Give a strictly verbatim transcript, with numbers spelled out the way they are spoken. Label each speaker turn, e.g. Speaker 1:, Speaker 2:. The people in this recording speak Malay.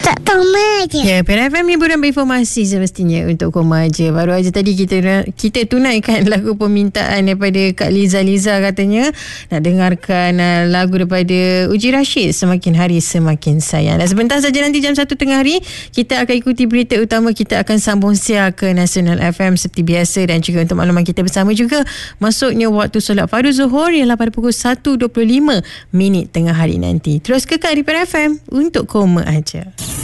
Speaker 1: Untuk koma je.
Speaker 2: Ya, P R F M hiburan berinformasi semestinya untuk koma je. Baru aja tadi kita kita tunaikan lagu permintaan daripada Kak Liza. Liza katanya nak dengarkan uh, lagu daripada Uji Rashid, Semakin Hari Semakin Sayang. Dan sebentar saja nanti jam satu tengah hari kita akan ikuti berita utama. Kita akan sambung siar ke Nasional F M seperti biasa, dan juga untuk makluman kita bersama juga masuknya waktu solat fardu Zuhur ialah pada pukul satu dua puluh lima minit tengah hari nanti. Terus kekal di P R F M untuk koma aja.